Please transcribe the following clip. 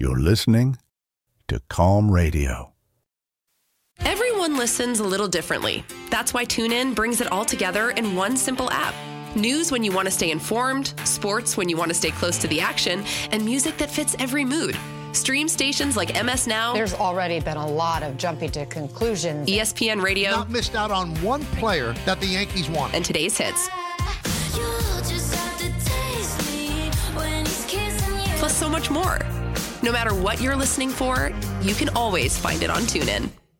You're listening to Calm Radio. Everyone listens a little differently. That's why TuneIn brings it all together in one simple app. News when you want to stay informed, sports when you want to stay close to the action, and music that fits every mood. Stream stations like MS Now. There's already been a lot of jumping to conclusions. ESPN Radio. Not missed out on one player that the Yankees wanted. And today's hits. Plus so much more. No matter what you're listening for, you can always find it on TuneIn.